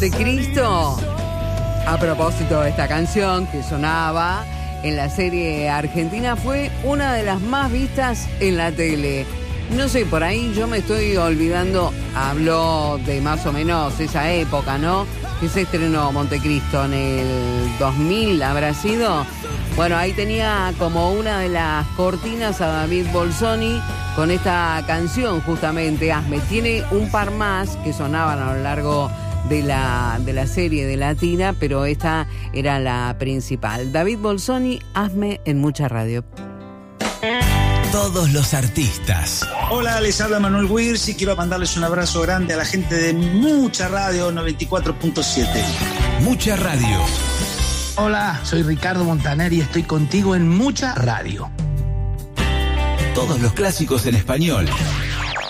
Cristo, a propósito de esta canción que sonaba en la serie argentina, fue una de las más vistas en la tele. No sé, por ahí yo me estoy olvidando, hablo de más o menos esa época, ¿no? Que se estrenó Montecristo en el 2000, ¿habrá sido? Bueno, ahí tenía como una de las cortinas a David Bolsoni con esta canción, justamente, Hazme. Tiene un par más que sonaban a lo largo de la serie de Latina, pero esta era la principal. David Bolsoni, Hazme, en Mucha Radio. Todos los artistas. Hola, les habla Manuel Wirtz y quiero mandarles un abrazo grande a la gente de Mucha Radio 94.7. Mucha Radio. Hola, soy Ricardo Montaner y estoy contigo en Mucha Radio. Todos los clásicos en español.